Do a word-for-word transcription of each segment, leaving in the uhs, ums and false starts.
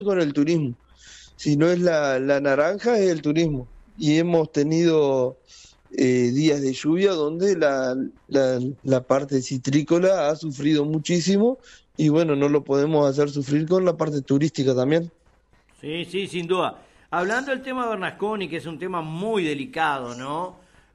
con el turismo. Si no es la, la naranja, es el turismo. Y hemos tenido eh, días de lluvia donde la, la, la parte citrícola ha sufrido muchísimo y bueno, no lo podemos hacer sufrir con la parte turística también. Sí, sí, sin duda. Hablando del tema Bernasconi, que es un tema muy delicado, ¿no?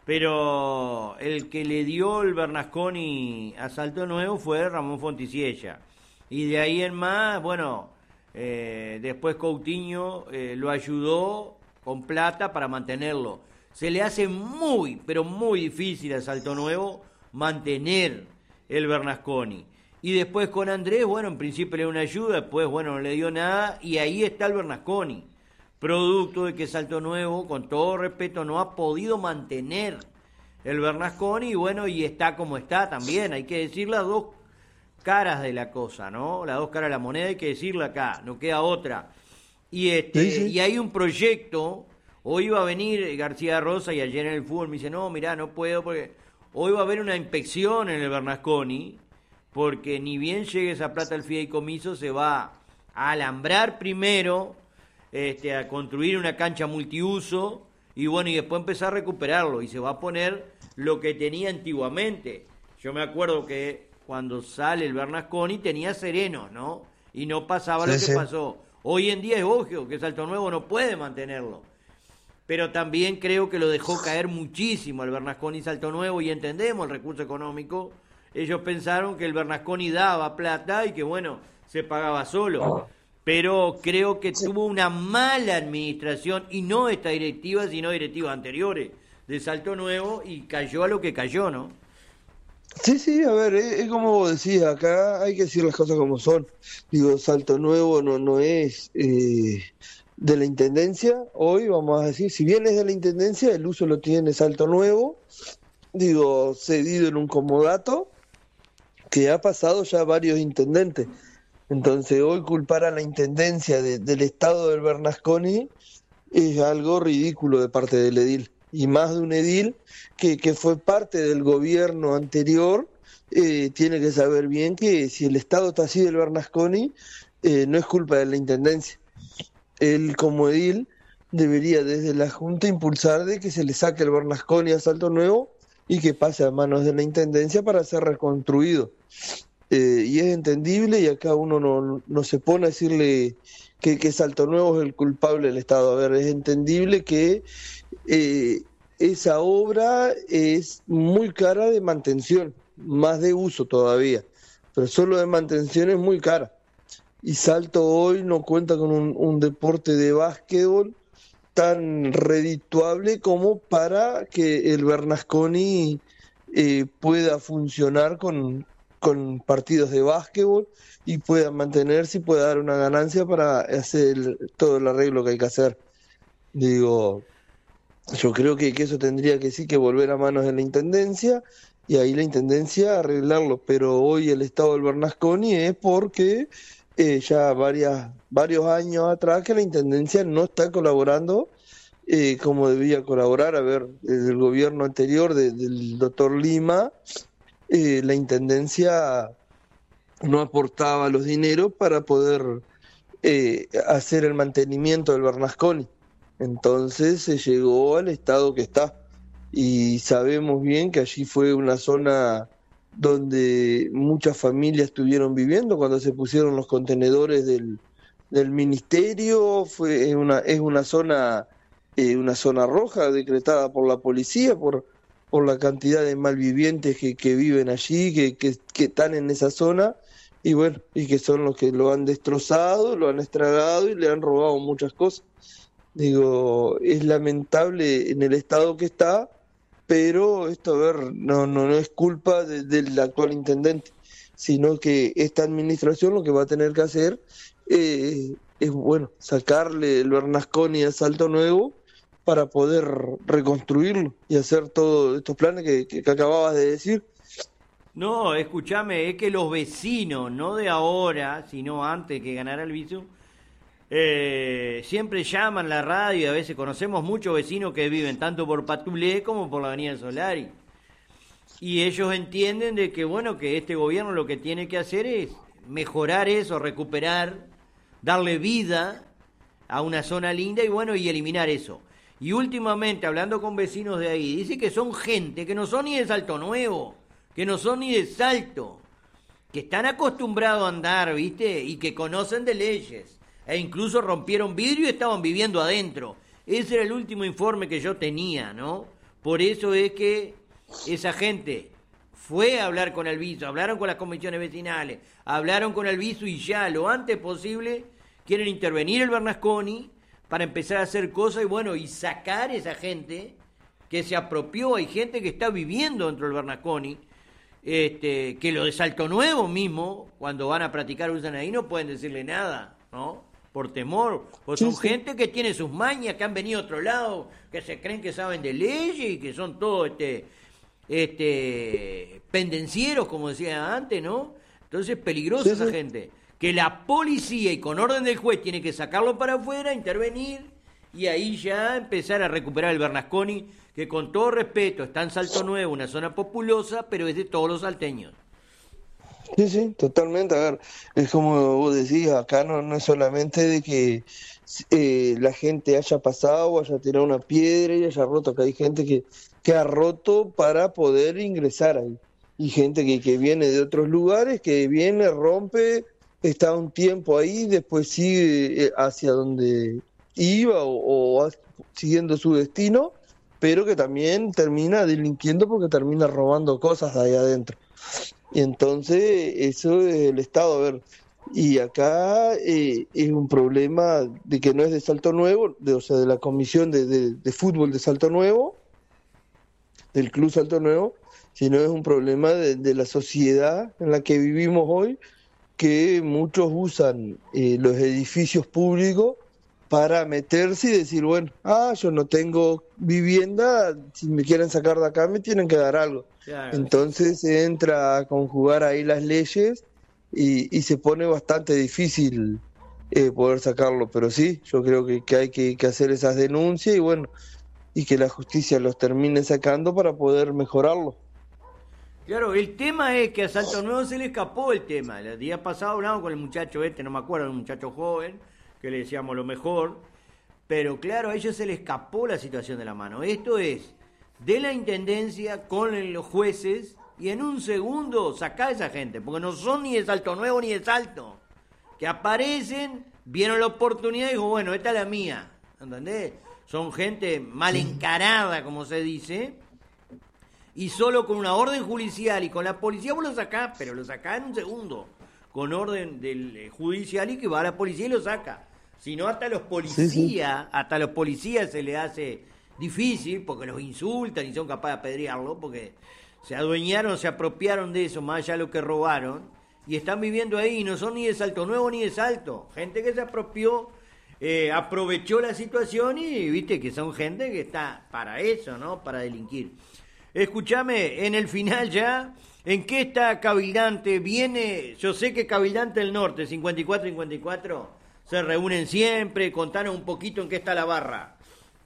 Pero el que le dio el Bernasconi a Salto Nuevo fue Ramón Fonticiella. Y de ahí en más, bueno, eh, después Coutinho eh, lo ayudó con plata para mantenerlo. Se le hace muy, pero muy difícil a Salto Nuevo mantener el Bernasconi. Y después con Andrés, bueno, en principio le dio una ayuda, después, bueno, no le dio nada, y ahí está el Bernasconi. Producto de que Salto Nuevo, con todo respeto, no ha podido mantener el Bernasconi, y bueno, y está como está también. Hay que decir las dos caras de la cosa, ¿no? Las dos caras de la moneda, hay que decirla acá, no queda otra. Y Sí, este, sí. y hay un proyecto, hoy iba a venir García Rosa y ayer en el fútbol me dice, no, mirá, no puedo porque hoy va a haber una inspección en el Bernasconi, porque ni bien llegue esa plata al fideicomiso, se va a alambrar primero, este, a construir una cancha multiuso, y bueno, y después empezar a recuperarlo, y se va a poner lo que tenía antiguamente. Yo me acuerdo que cuando sale el Bernasconi tenía serenos, ¿no? Y no pasaba lo Sí, que sí. pasó. Hoy en día es obvio que Salto Nuevo no puede mantenerlo, pero también creo que lo dejó caer muchísimo el Bernasconi Salto Nuevo y entendemos el recurso económico. Ellos pensaron que el Bernasconi daba plata y que bueno, se pagaba solo. Pero creo que Sí, tuvo una mala administración y no esta directiva, sino directivas anteriores de Salto Nuevo y cayó a lo que cayó, ¿no? sí, sí, a ver, es, es como vos decís, acá hay que decir las cosas como son. Digo, Salto Nuevo no, no es eh, de la Intendencia, hoy vamos a decir, si bien es de la Intendencia, el uso lo tiene Salto Nuevo, digo, cedido en un comodato que ha pasado ya varios intendentes. Entonces, hoy culpar a la Intendencia de- del estado del Bernasconi es algo ridículo de parte del edil. Y más de un edil que, que fue parte del gobierno anterior, eh, tiene que saber bien que si el estado está así del Bernasconi, eh, no es culpa de la Intendencia. Él como edil debería desde la Junta impulsar de que se le saque el Bernasconi a Salto Nuevo y que pase a manos de la Intendencia para ser reconstruido. Eh, y es entendible y acá uno no, no se pone a decirle que, que Salto Nuevo es el culpable del Estado. A ver, es entendible que eh, esa obra es muy cara de mantención, más de uso todavía, pero solo de mantención es muy cara. Y Salto hoy no cuenta con un, un deporte de básquetbol tan redituable como para que el Bernasconi eh, pueda funcionar con, con partidos de básquetbol y pueda mantenerse y pueda dar una ganancia para hacer el- todo el arreglo que hay que hacer. Digo, yo creo que, que eso tendría que sí que volver a manos de la Intendencia y ahí la Intendencia arreglarlo, pero hoy el estado del Bernasconi es porque eh, ya varias, varios años atrás que la Intendencia no está colaborando eh, como debía colaborar. A ver, desde el gobierno anterior de- del doctor Lima, eh, la Intendencia no aportaba los dineros para poder eh, hacer el mantenimiento del Bernasconi. Entonces se llegó al estado que está. Y sabemos bien que allí fue una zona donde muchas familias estuvieron viviendo cuando se pusieron los contenedores del, del ministerio. Fue una, es una zona, eh, una zona roja decretada por la policía por, por la cantidad de malvivientes que, que viven allí, que, que, que están en esa zona y bueno, y que son los que lo han destrozado, lo han estragado y le han robado muchas cosas. Digo, es lamentable en el estado que está, pero esto, a ver, no, no, no es culpa de- del actual intendente, sino que esta administración lo que va a tener que hacer eh, es, bueno, sacarle el Bernasconi a Salto Nuevo para poder reconstruirlo y hacer todos estos planes que, que, que acababas de decir. No, escúchame, es que los vecinos, no de ahora, sino antes que ganara el vicio, eh, siempre llaman la radio y a veces conocemos muchos vecinos que viven tanto por Patulé como por la Avenida Solari. Y ellos entienden de que, bueno, que este gobierno lo que tiene que hacer es mejorar eso, recuperar, darle vida a una zona linda y bueno, y eliminar eso. Y últimamente, hablando con vecinos de ahí, dice que son gente que no son ni de Salto Nuevo, que no son ni de Salto, que están acostumbrados a andar, ¿viste? Y que conocen de leyes, e incluso rompieron vidrio y estaban viviendo adentro. Ese era el último informe que yo tenía, ¿no? Por eso es que esa gente fue a hablar con el viso, hablaron con las comisiones vecinales, hablaron con el viso y ya, lo antes posible, quieren intervenir el Bernasconi para empezar a hacer cosas y bueno, y sacar esa gente que se apropió. Hay gente que está viviendo dentro del Bernasconi, este, que lo de Salto Nuevo mismo, cuando van a practicar usan ahí, no pueden decirle nada, ¿no? Por temor, pues son sí, sí. gente que tiene sus mañas, que han venido a otro lado, que se creen que saben de leyes y que son todos este, este, pendencieros, como decía antes, ¿no? Entonces, peligrosa sí, esa sí. gente. Que la policía, y con orden del juez, tiene que sacarlo para afuera, intervenir, y ahí ya empezar a recuperar el Bernasconi, que con todo respeto está en Salto Nuevo, una zona populosa, pero es de todos los salteños. Sí, sí, totalmente. A ver, es como vos decís, acá no, no es solamente de que eh, la gente haya pasado, haya tirado una piedra y haya roto, que hay gente que, que ha roto para poder ingresar ahí. Y gente que, que viene de otros lugares, que viene, rompe, está un tiempo ahí, después sigue hacia donde iba o, o siguiendo su destino, pero que también termina delinquiendo porque termina robando cosas de ahí adentro. Y entonces eso es el Estado, a ver, y acá eh, es un problema de que no es de Salto Nuevo, de, o sea, de la comisión de, de, de fútbol de Salto Nuevo, del Club Salto Nuevo, sino es un problema de, de la sociedad en la que vivimos hoy, que muchos usan eh, los edificios públicos para meterse y decir, bueno, ah, yo no tengo vivienda, si me quieren sacar de acá me tienen que dar algo. Claro. Entonces se entra a conjugar ahí las leyes y, y se pone bastante difícil eh, poder sacarlo, pero sí, yo creo que, que hay que, que hacer esas denuncias y bueno, y que la justicia los termine sacando para poder mejorarlo. Claro, el tema es que a Salto Nuevo se le escapó el tema. El día pasado hablamos con el muchacho este, no me acuerdo, un muchacho joven, que le decíamos lo mejor, pero claro, a ellos se le escapó la situación de la mano. Esto es de la intendencia con los jueces y en un segundo sacar a esa gente, porque no son ni de Salto Nuevo ni de Salto, que aparecen, vieron la oportunidad y dijo, bueno, esta es la mía, ¿entendés? Son gente mal encarada, como se dice, y solo con una orden judicial y con la policía vos lo sacás, pero lo sacás en un segundo, con orden del judicial y que va a la policía y lo saca. Si no, hasta los policías, sí, sí. hasta los policías se le hace difícil porque los insultan y son capaces de apedrearlo porque se adueñaron, se apropiaron de eso, más allá de lo que robaron, y están viviendo ahí y no son ni de Salto Nuevo ni de Salto. Gente que se apropió, eh, aprovechó la situación y viste que son gente que está para eso, ¿no? Para delinquir. Escúchame, en el final ya, ¿en qué está Cabildante? Viene, yo sé que Cabildante del Norte, cincuenta y cuatro cincuenta y cuatro, se reúnen siempre, contanos un poquito en qué está la barra.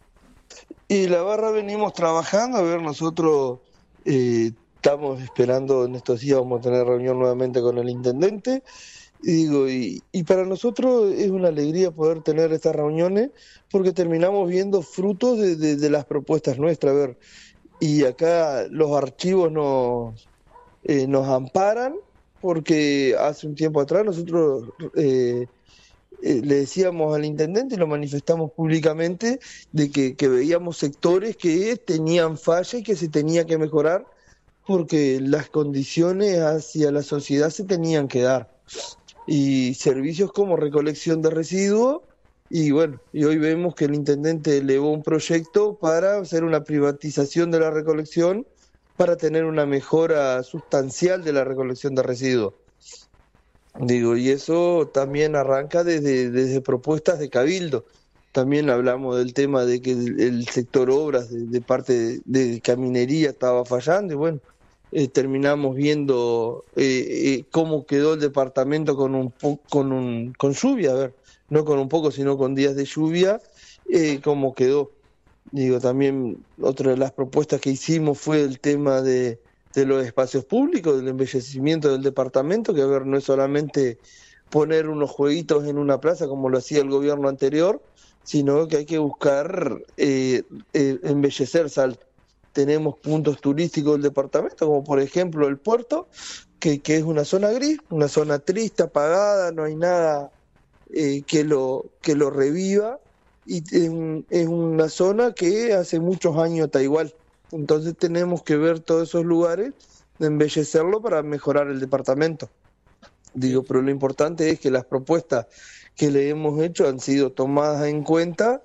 Y la barra venimos trabajando, a ver, nosotros eh, estamos esperando, en estos días vamos a tener reunión nuevamente con el intendente, y digo, y, y para nosotros es una alegría poder tener estas reuniones, porque terminamos viendo frutos de, de, de las propuestas nuestras, a ver, y acá los archivos nos, eh, nos amparan, porque hace un tiempo atrás nosotros eh, eh, le decíamos al intendente y lo manifestamos públicamente de que, que veíamos sectores que tenían falla y que se tenía que mejorar porque las condiciones hacia la sociedad se tenían que dar. Y servicios como recolección de residuos, y bueno, y hoy vemos que el intendente elevó un proyecto para hacer una privatización de la recolección para tener una mejora sustancial de la recolección de residuos. Digo, y eso también arranca desde, desde propuestas de Cabildo. También hablamos del tema de que el, el sector obras de, de parte de, de caminería estaba fallando y bueno, eh, terminamos viendo eh, eh, cómo quedó el departamento con un po- con un con lluvia, a ver, no con un poco, sino con días de lluvia, eh, cómo quedó. Digo, también otra de las propuestas que hicimos fue el tema de, de los espacios públicos, del embellecimiento del departamento, que a ver, no es solamente poner unos jueguitos en una plaza como lo hacía el gobierno anterior, sino que hay que buscar eh, eh, embellecer Salto. Tenemos puntos turísticos del departamento, como por ejemplo el puerto, que, que es una zona gris, una zona triste, apagada, no hay nada eh, que, lo, que lo reviva, y es, un, es una zona que hace muchos años está igual. Entonces tenemos que ver todos esos lugares, de embellecerlo para mejorar el departamento. Digo, pero lo importante es que las propuestas que le hemos hecho han sido tomadas en cuenta,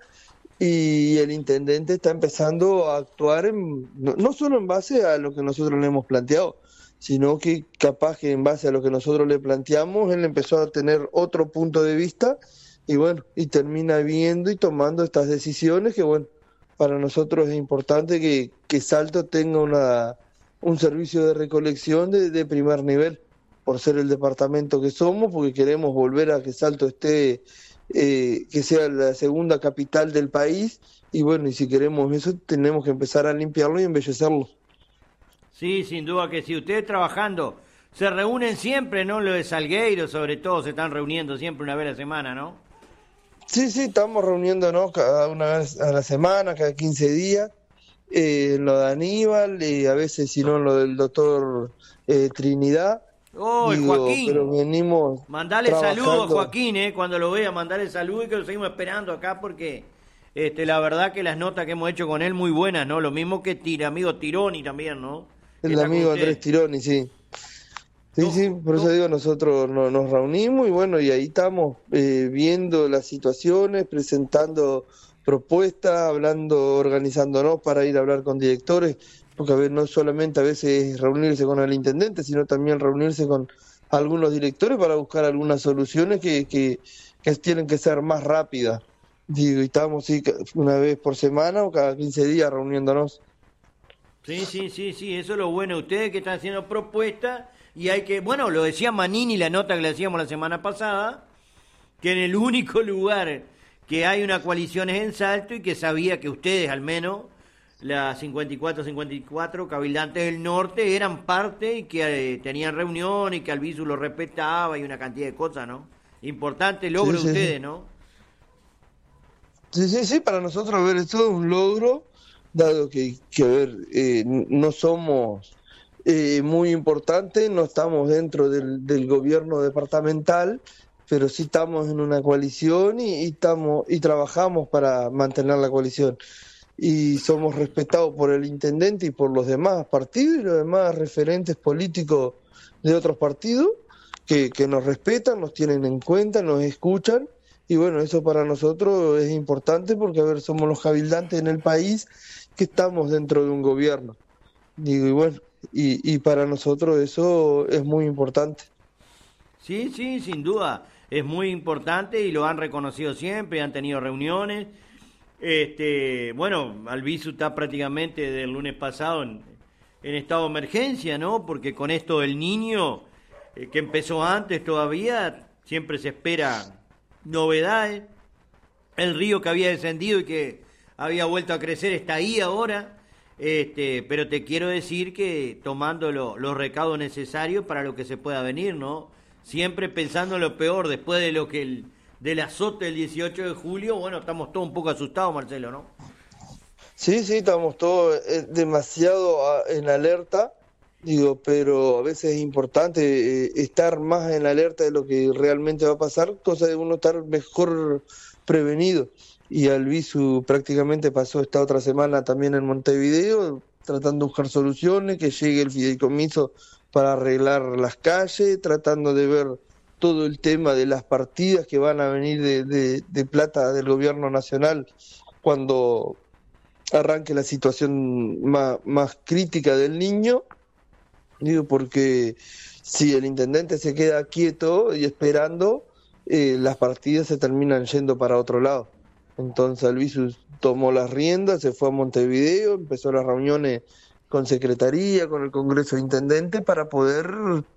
y el intendente está empezando a actuar en, no, no solo en base a lo que nosotros le hemos planteado, sino que capaz que en base a lo que nosotros le planteamos, él empezó a tener otro punto de vista, y bueno, y termina viendo y tomando estas decisiones que, bueno, para nosotros es importante que, que Salto tenga una, un servicio de recolección de, de primer nivel, por ser el departamento que somos, porque queremos volver a que Salto esté, eh, que sea la segunda capital del país, y bueno, y si queremos eso, tenemos que empezar a limpiarlo y embellecerlo. Sí, sin duda que sí. Ustedes trabajando, se reúnen siempre, ¿no? Lo de Salgueiro, sobre todo, se están reuniendo siempre una vez a la semana, ¿no? Sí, sí, estamos reuniéndonos cada una vez a la semana, cada quince días, eh, en lo de Aníbal, y a veces, si no, en lo del doctor eh, Trinidad. ¡Oh, el Digo, Joaquín! pero venimos Mandale trabajando. saludos a Joaquín, ¿eh? Cuando lo vea, mandale saludos, y que lo seguimos esperando acá, porque este, la verdad que las notas que hemos hecho con él muy buenas, ¿no? Lo mismo que tira, amigo Tironi también, ¿no? El amigo Andrés Tironi, sí. Sí, no, sí, por no. eso digo, nosotros no, nos reunimos y bueno, y ahí estamos eh, viendo las situaciones, presentando propuestas, hablando, organizándonos para ir a hablar con directores, porque a ver, no solamente a veces reunirse con el intendente, sino también reunirse con algunos directores para buscar algunas soluciones que, que, que tienen que ser más rápidas. Digo, y estamos sí, una vez por semana o cada quince días reuniéndonos. Sí, sí, sí, sí, eso es lo bueno. Ustedes que están haciendo propuestas, y hay que, bueno, lo decía Manini, la nota que le hacíamos la semana pasada, que en el único lugar que hay una coalición es en Salto, y que sabía que ustedes, al menos, las cincuenta y cuatro cincuenta y cuatro cabildantes del norte, eran parte y que eh, tenían reunión y que Albizu lo respetaba y una cantidad de cosas, ¿no? Importante logro sí, de sí, ustedes, sí. ¿no? Sí, sí, sí, para nosotros, a ver, esto es un logro, dado que, que a ver, eh, no somos eh, muy importantes, no estamos dentro del, del gobierno departamental, pero sí estamos en una coalición y, y, estamos, y trabajamos para mantener la coalición. Y somos respetados por el intendente y por los demás partidos y los demás referentes políticos de otros partidos que, que nos respetan, nos tienen en cuenta, nos escuchan, y bueno, eso para nosotros es importante porque, a ver, somos los cabildantes en el país que estamos dentro de un gobierno. Digo, y bueno, y, y para nosotros eso es muy importante. Sí, sí, sin duda, es muy importante y lo han reconocido siempre, han tenido reuniones. Este, bueno, Albizu está prácticamente desde el lunes pasado en, en estado de emergencia, ¿no? Porque con esto del niño, eh, que empezó antes todavía, siempre se espera novedades. El río que había descendido y que había vuelto a crecer está ahí ahora. Este, pero te quiero decir que tomando lo, los recaudos necesarios para lo que se pueda venir, ¿no? Siempre pensando en lo peor, después de lo que el del azote del dieciocho de julio, bueno, estamos todos un poco asustados, Marcelo, ¿no? Sí, sí, estamos todos eh, demasiado a, en alerta, digo, pero a veces es importante eh, estar más en alerta de lo que realmente va a pasar, cosa de uno estar mejor prevenido. Y Albizu prácticamente pasó esta otra semana también en Montevideo, tratando de buscar soluciones, que llegue el fideicomiso para arreglar las calles, tratando de ver todo el tema de las partidas que van a venir de, de, de plata del gobierno nacional cuando arranque la situación más, más crítica del niño. Digo, porque si el intendente se queda quieto y esperando, eh, las partidas se terminan yendo para otro lado. Entonces Albizu tomó las riendas, se fue a Montevideo, empezó las reuniones con Secretaría, con el Congreso de Intendentes, para poder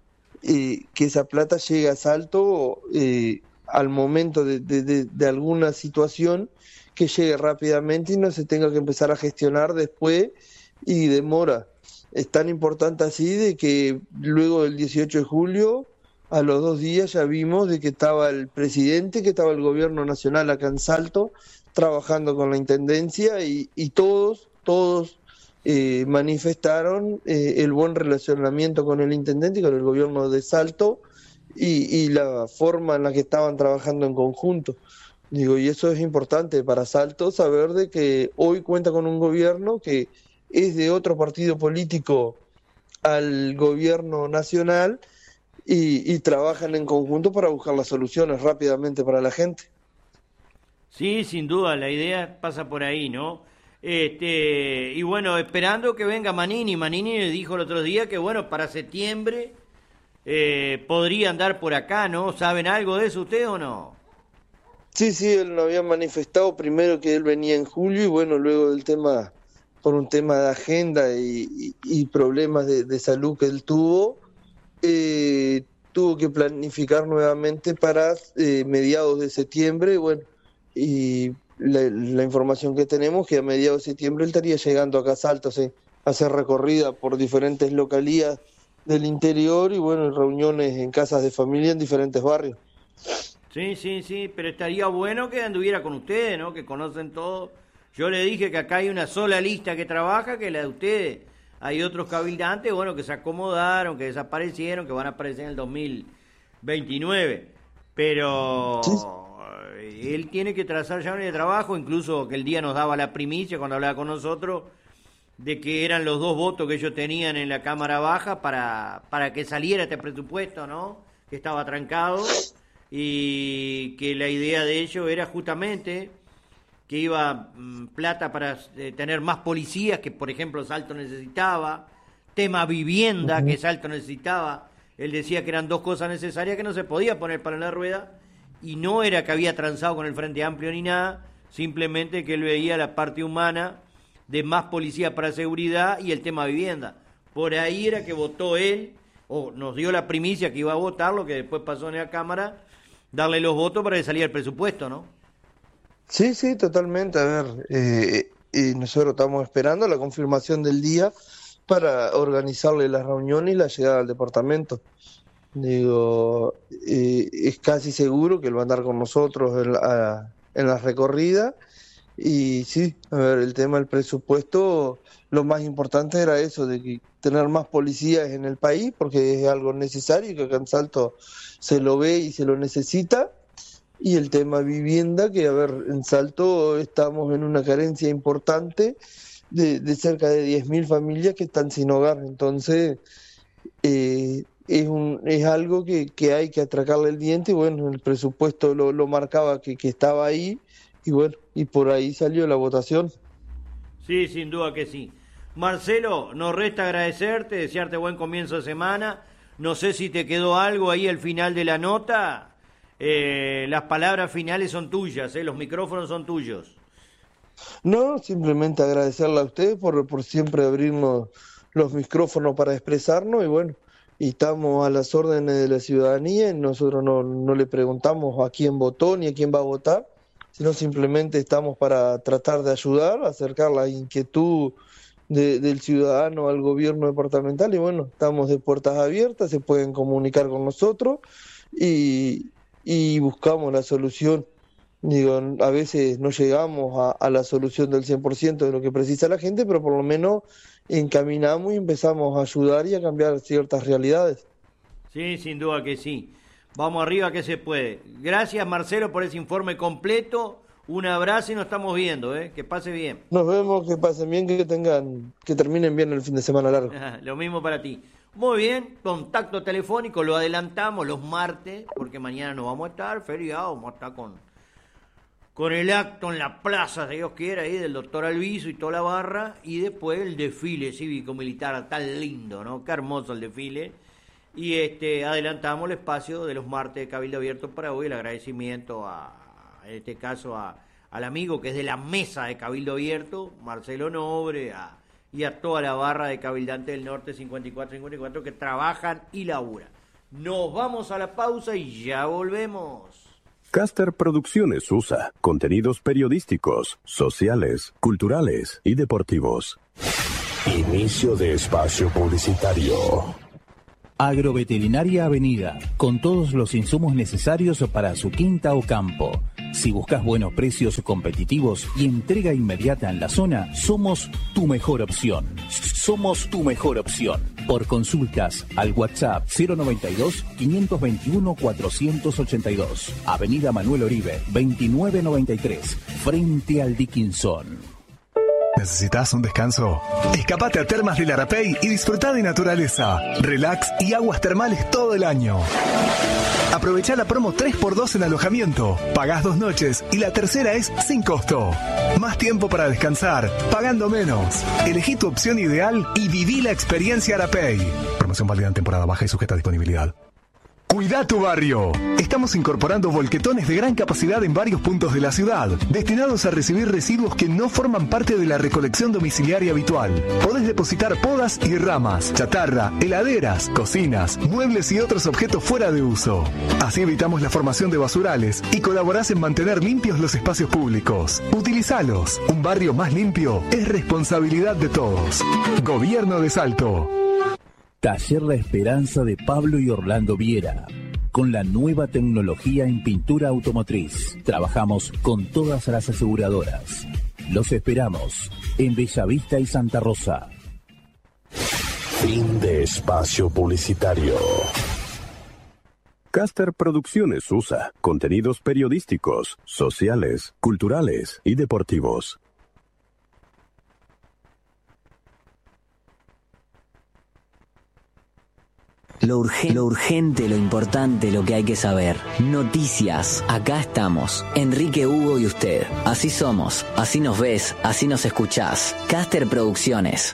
eh, que esa plata llegue a Salto eh, al momento de, de, de, de alguna situación, que llegue rápidamente y no se tenga que empezar a gestionar después y demora. Es tan importante así de que luego del dieciocho de julio a los dos días ya vimos de que estaba el presidente, que estaba el gobierno nacional acá en Salto, trabajando con la Intendencia y, y todos, todos eh, manifestaron eh, el buen relacionamiento con el Intendente y con el gobierno de Salto y, y la forma en la que estaban trabajando en conjunto. Digo, y eso es importante para Salto, saber de que hoy cuenta con un gobierno que es de otro partido político al gobierno nacional y, y trabajan en conjunto para buscar las soluciones rápidamente para la gente. Sí, sin duda, la idea pasa por ahí, ¿no? Este, y bueno, esperando que venga Manini. Manini le dijo el otro día que, bueno, para septiembre eh, podría andar por acá, ¿no? ¿Saben algo de eso ustedes o no? Sí, sí, él lo había manifestado primero que él venía en julio y bueno, luego del tema, por un tema de agenda y, y, y problemas de, de salud que él tuvo, eh, tuvo que planificar nuevamente para eh, mediados de septiembre, bueno, y la, la información que tenemos que a mediados de septiembre él estaría llegando acá a Salto, ¿sí? A hacer recorrida por diferentes localías del interior y bueno, reuniones en casas de familia en diferentes barrios. Sí, sí, sí, pero estaría bueno que anduviera con ustedes, ¿no? Que conocen todo. Yo le dije que acá hay una sola lista que trabaja, que es la de ustedes. Hay otros cabildantes, bueno, que se acomodaron, que desaparecieron, que van a aparecer en el dos mil veintinueve. Pero Sí. él tiene que trazar ya un de trabajo, incluso que el día nos daba la primicia cuando hablaba con nosotros, de que eran los dos votos que ellos tenían en la Cámara Baja para, para que saliera este presupuesto, ¿no? Que estaba trancado. Y que la idea de ello era justamente que iba mmm, plata para eh, tener más policías, que por ejemplo Salto necesitaba, tema vivienda, uh-huh. que Salto necesitaba. Él decía que eran dos cosas necesarias que no se podía poner para la rueda, y no era que había transado con el Frente Amplio ni nada, simplemente que él veía la parte humana de más policía para seguridad y el tema vivienda. Por ahí era que votó él, o nos dio la primicia que iba a votar, lo que después pasó en la Cámara, darle los votos para que saliera el presupuesto, ¿no? Sí, sí, totalmente. A ver, eh, y nosotros estamos esperando la confirmación del día para organizarle la reunión y la llegada al departamento. Digo, eh, es casi seguro que él va a andar con nosotros en la, en la recorrida. Y sí, a ver, el tema del presupuesto, lo más importante era eso, de que tener más policías en el país, porque es algo necesario, que acá en Salto se lo ve y se lo necesita. Y el tema vivienda, que a ver, en Salto estamos en una carencia importante de, de cerca de diez mil familias que están sin hogar. Entonces, eh, es un es algo que, que hay que atracarle el diente. Y bueno, el presupuesto lo, lo marcaba que, que estaba ahí. Y bueno, y por ahí salió la votación. Sí, sin duda que sí. Marcelo, nos resta agradecerte, desearte buen comienzo de semana. No sé si te quedó algo ahí al final de la nota. Eh, las palabras finales son tuyas, ¿eh? Los micrófonos son tuyos. No, simplemente agradecerle a ustedes por, por siempre abrirnos los micrófonos para expresarnos y bueno, y estamos a las órdenes de la ciudadanía y nosotros no, no le preguntamos a quién votó ni a quién va a votar, sino simplemente estamos para tratar de ayudar, acercar la inquietud de, del ciudadano al gobierno departamental y bueno, estamos de puertas abiertas, se pueden comunicar con nosotros y, y buscamos la solución. Digo, a veces no llegamos a, a la solución del cien por ciento de lo que precisa la gente, pero por lo menos encaminamos y empezamos a ayudar y a cambiar ciertas realidades. Sí, sin duda que sí. Vamos arriba que se puede. Gracias, Marcelo, por ese informe completo. Un abrazo y nos estamos viendo, ¿eh? Que pase bien. Nos vemos, que pasen bien, que tengan, que terminen bien el fin de semana largo. Lo mismo para ti. Muy bien, contacto telefónico, lo adelantamos los martes, porque mañana no vamos a estar, feriado, vamos a estar con, con el acto en la plaza, si Dios quiera, ahí del doctor Alviso y toda la barra, y después el desfile cívico-militar, tan lindo, ¿no? Qué hermoso el desfile. Y este adelantamos el espacio de los martes de Cabildo Abierto para hoy, el agradecimiento a, en este caso, a, al amigo que es de la mesa de Cabildo Abierto, Marcelo Nobre, a, y a toda la barra de Cabildantes del Norte cincuenta y cuatro cincuenta y cuatro que trabajan y laburan. Nos vamos a la pausa y ya volvemos. Caster Producciones U S A, contenidos periodísticos, sociales, culturales y deportivos. Inicio de espacio publicitario. Agroveterinaria Avenida, con todos los insumos necesarios para su quinta o campo. Si buscas buenos precios competitivos y entrega inmediata en la zona, somos tu mejor opción. Somos tu mejor opción. Por consultas al WhatsApp cero noventa y dos, quinientos veintiuno, cuatrocientos ochenta y dos. Avenida Manuel Oribe, veintinueve noventa y tres, frente al Dickinson. ¿Necesitas un descanso? Escapate a Termas del Arapey y disfruta de naturaleza, relax y aguas termales todo el año. Aprovecha la promo tres por dos en alojamiento. Pagás dos noches y la tercera es sin costo. Más tiempo para descansar, pagando menos. Elegí tu opción ideal y viví la experiencia Arapey. Promoción válida en temporada baja y sujeta a disponibilidad. Cuida tu barrio. Estamos incorporando volquetones de gran capacidad en varios puntos de la ciudad, destinados a recibir residuos que no forman parte de la recolección domiciliaria habitual. Podés depositar podas y ramas, chatarra, heladeras, cocinas, muebles y otros objetos fuera de uso. Así evitamos la formación de basurales y colaborás en mantener limpios los espacios públicos. Utilizalos. Un barrio más limpio es responsabilidad de todos. Gobierno de Salto. Taller La Esperanza de Pablo y Orlando Viera. Con la nueva tecnología en pintura automotriz. Trabajamos con todas las aseguradoras. Los esperamos en Bellavista y Santa Rosa. Fin de espacio publicitario. Caster Producciones U S A. Contenidos periodísticos, sociales, culturales y deportivos. Lo, urge, lo urgente, lo importante, lo que hay que saber. Noticias. Acá estamos. Enrique, Hugo y usted. Así somos. Así nos ves. Así nos escuchás. Caster Producciones.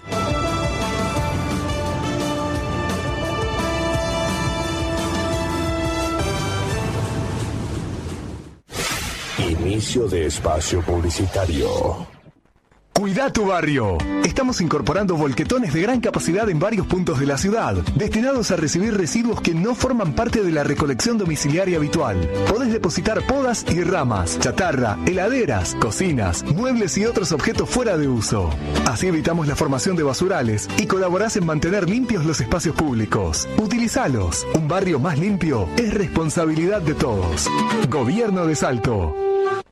Inicio de espacio publicitario. Cuida tu barrio. Estamos incorporando volquetones de gran capacidad en varios puntos de la ciudad, destinados a recibir residuos que no forman parte de la recolección domiciliaria habitual. Podés depositar podas y ramas, chatarra, heladeras, cocinas, muebles y otros objetos fuera de uso. Así evitamos la formación de basurales y colaborás en mantener limpios los espacios públicos. Utilizalos. Un barrio más limpio es responsabilidad de todos. Gobierno de Salto.